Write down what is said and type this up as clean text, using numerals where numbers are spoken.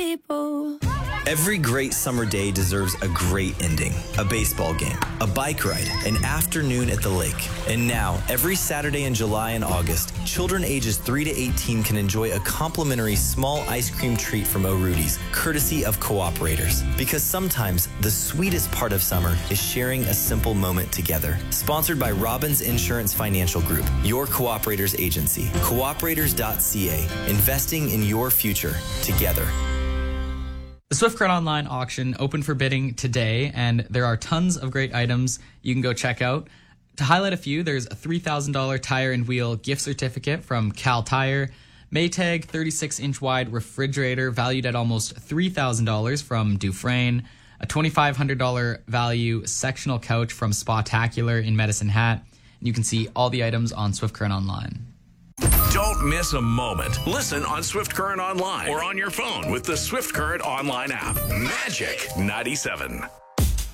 people. Every great summer day deserves a great ending. A baseball game, a bike ride, an afternoon at the lake. And now, every Saturday in July and August, children ages 3 to 18 can enjoy a complimentary small ice cream treat from O'Rudy's, courtesy of Cooperators. Because sometimes the sweetest part of summer is sharing a simple moment together. Sponsored by Robbins Insurance Financial Group, your Cooperators agency. Cooperators.ca. Investing in your future together. The Swift Current Online auction opened for bidding today, and there are tons of great items you can go check out. To highlight a few, there's a $3,000 tire and wheel gift certificate from Cal Tire, Maytag 36-inch wide refrigerator valued at almost $3,000 from Dufresne, a $2,500 value sectional couch from Spatacular in Medicine Hat, and you can see all the items on Swift Current Online. Don't miss a moment. Listen on Swift Current Online or on your phone with the Swift Current Online app. Magic 97.